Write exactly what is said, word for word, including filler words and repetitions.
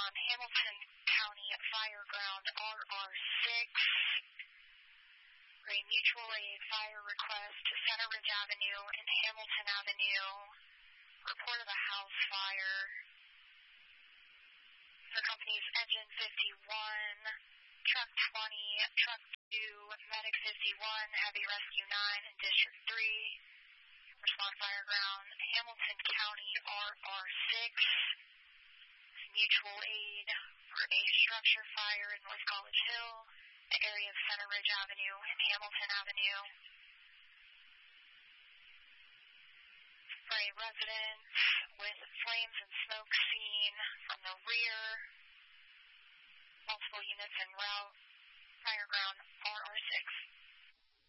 on Hamilton County Fire Ground R R six. For a mutual aid fire request to Center Ridge Avenue and Hamilton Avenue. Report of a house fire. The company's Engine fifty-one, Truck twenty, Truck two, Medic fifty-one, Heavy Rescue nine, and District three. Respond fire ground, Hamilton County R R six. Mutual aid for a structure fire in North College Hill, the area of Center Ridge Avenue and Hamilton Avenue. For a residence with flames and smoke seen from the rear, multiple units en route, fire ground R R six.